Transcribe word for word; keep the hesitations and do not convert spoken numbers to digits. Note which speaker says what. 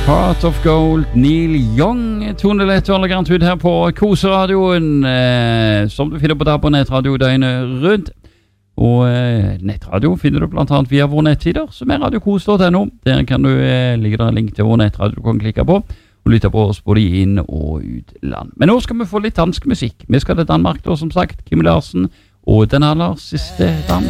Speaker 1: Heart of Gold, Neil Young, tonelett og elegant ut her på Koseradioen, eh, som du finner på der på nettradio døgnet rundt. Og eh, nettradio finner du blant annet via vår nettsider, som er radiokos punktum no. Der kan du, eh, ligge der en link til vår nettradio du kan klikke på, og lytte på oss både i inn- og utland. Men nå skal vi få litt dansk musikk. Vi skal til Danmark da, som sagt, Kim Larsen og den aller siste dans.